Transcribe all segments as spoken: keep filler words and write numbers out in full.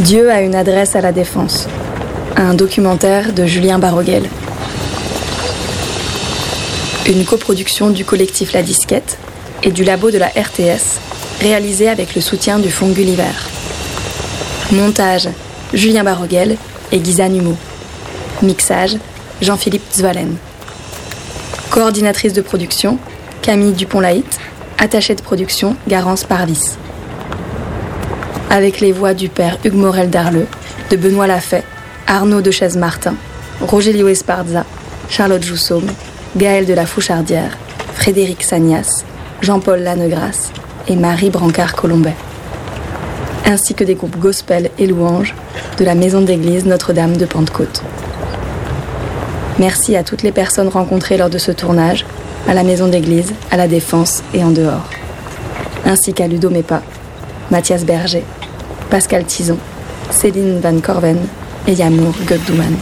Dieu a une adresse à la Défense. Un documentaire de Julien Baroguel. Une coproduction du collectif La Disquette et du labo de la R T S, réalisé avec le soutien du Fonds Gulliver. Montage, Julien Baroguel et Guisa Numo. Mixage, Jean-Philippe Zwalen. Coordinatrice de production, Camille Dupont-Laït. Attachée de production, Garance Parvis. Avec les voix du père Hugues Morel d'Arleux, de Benoît Lafay, Arnaud de Chaise-Martin, Rogelio Esparza, Charlotte Joussaume, Gaël de la Fouchardière, Frédéric Sagnas, Jean-Paul Lannegras et Marie Brancard-Colombet. Ainsi que des groupes gospel et louanges de la maison d'église Notre-Dame de Pentecôte. Merci à toutes les personnes rencontrées lors de ce tournage, à la maison d'église, à la Défense et en dehors. Ainsi qu'à Ludo Mépa, Mathias Berger, Pascal Tison, Céline Van Corven et Yamour Gökdouman.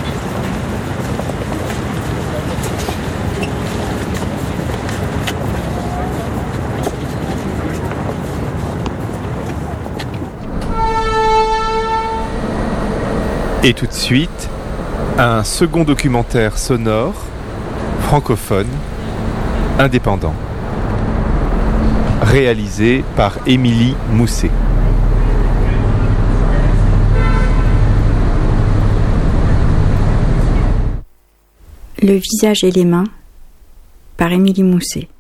Et tout de suite, un second documentaire sonore, francophone, indépendant, réalisé par Émilie Mousset. Le visage et les mains par Émilie Mousset.